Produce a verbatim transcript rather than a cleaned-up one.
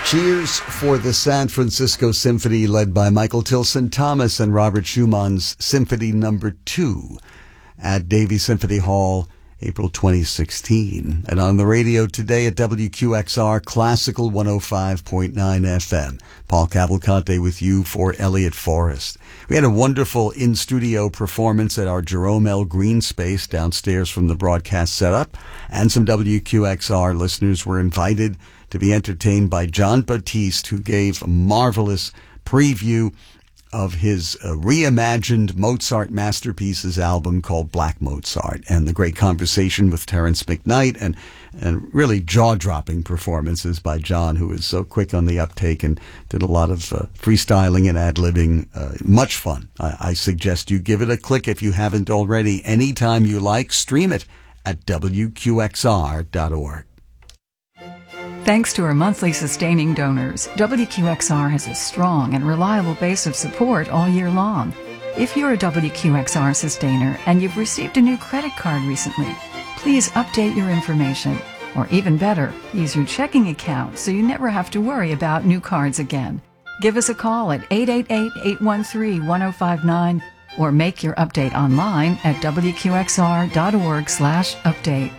Cheers for the San Francisco Symphony, led by Michael Tilson Thomas and Robert Schumann's Symphony Number Two at Davies Symphony Hall, April twenty sixteen. And on the radio today at W Q X R Classical one oh five point nine F M. Paul Cavalcante with you for Elliott Forrest. We had a wonderful in-studio performance at our Jerome L. Green space downstairs from the broadcast setup, and some W Q X R listeners were invited to be entertained by Jon Batiste, who gave a marvelous preview of his uh, reimagined Mozart Masterpieces album called Black Mozart, and the great conversation with Terence McKnight, and and really jaw-dropping performances by John, who is so quick on the uptake and did a lot of uh, freestyling and ad-libbing. Uh, much fun. I, I suggest you give it a click if you haven't already. Anytime you like, stream it at W Q X R dot org. Thanks to our monthly sustaining donors, W Q X R has a strong and reliable base of support all year long. If you're a W Q X R sustainer and you've received a new credit card recently, please update your information. Or even better, use your checking account so you never have to worry about new cards again. Give us a call at eight eight eight, eight one three, one oh five nine or make your update online at W Q X R dot org slash update.